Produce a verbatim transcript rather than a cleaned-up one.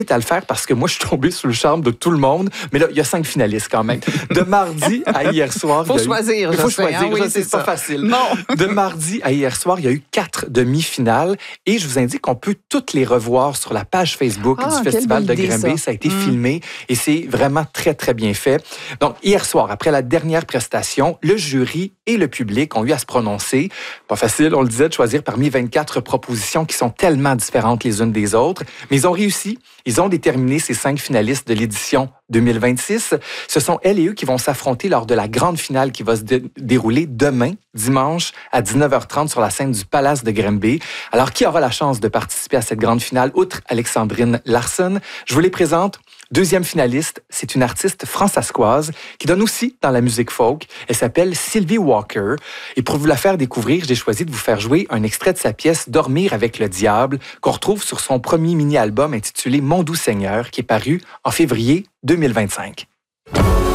à le faire parce que moi, je suis tombé sous le charme de tout le monde. Mais là, il y a cinq finalistes quand même. De mardi à hier soir... Il faut choisir. Il faut choisir. Hein, oui, c'est pas facile. Non. De mardi à hier soir, il y a eu quatre demi-finales. Et je vous indique qu'on peut toutes les revoir sur la page Facebook ah, du Festival de idée, Granby. Ça. ça a été mmh. filmé et c'est vraiment très, très bien fait. Donc, hier soir, après la dernière prestation, le jury et le public ont eu à se prononcer. Pas facile, on le disait, de choisir parmi vingt-quatre propositions qui sont tellement différentes les unes des autres. Mais ils ont réussi. Ils ont déterminé ces cinq finalistes de l'édition deux mille vingt-six. Ce sont elles et eux qui vont s'affronter lors de la grande finale qui va se dé- dérouler demain, dimanche, à dix-neuf heures trente sur la scène du Palace de Granby. Alors, qui aura la chance de participer à cette grande finale, outre Alexandrine Larsson? Je vous les présente. Deuxième finaliste, c'est une artiste françaiscoise qui donne aussi dans la musique folk. Elle s'appelle Sylvie Walker. Et pour vous la faire découvrir, j'ai choisi de vous faire jouer un extrait de sa pièce « Dormir avec le diable » qu'on retrouve sur son premier mini-album intitulé « Mon doux Seigneur » qui est paru en février deux mille vingt-cinq.